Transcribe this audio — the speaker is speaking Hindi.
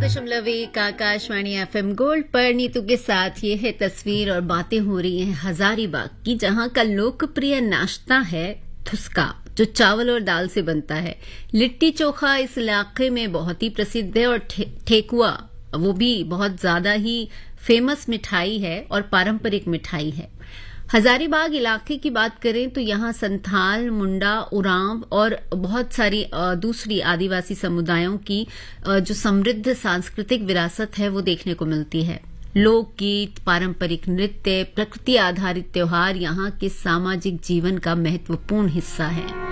101.1 आकाशवाणी एफएम गोल्ड पर नीतू के साथ ये है तस्वीर और बातें हो रही हैं हजारीबाग की, जहां का लोकप्रिय नाश्ता है थुस्का, जो चावल और दाल से बनता है। लिट्टी चोखा इस इलाके में बहुत ही प्रसिद्ध है और ठेकुआ वो भी बहुत ज्यादा ही फेमस मिठाई है और पारंपरिक मिठाई है। हजारीबाग इलाके की बात करें तो यहाँ संथाल, मुंडा, उरांव और बहुत सारी दूसरी आदिवासी समुदायों की जो समृद्ध सांस्कृतिक विरासत है वो देखने को मिलती है। लोकगीत, पारंपरिक नृत्य, प्रकृति आधारित त्योहार यहाँ के सामाजिक जीवन का महत्वपूर्ण हिस्सा है।